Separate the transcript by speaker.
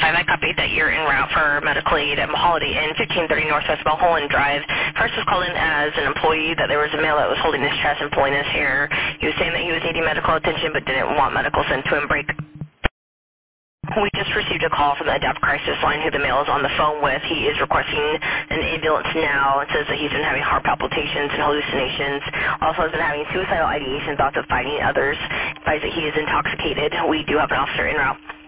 Speaker 1: I copied that you're en route for medical aid at Holiday Inn, 1530 Northwest Mulholland Drive. First was called in as an employee that there was a male that was holding his chest and pulling his hair. He was saying that he was needing medical attention but didn't want medical sent to him. We just received a call from the Adapt Crisis line who the male is on the phone with. He is requesting an ambulance now and says that he's been having heart palpitations and hallucinations. Also has been having suicidal ideation, thoughts of fighting others. Advised that he is intoxicated. We do have an officer en route.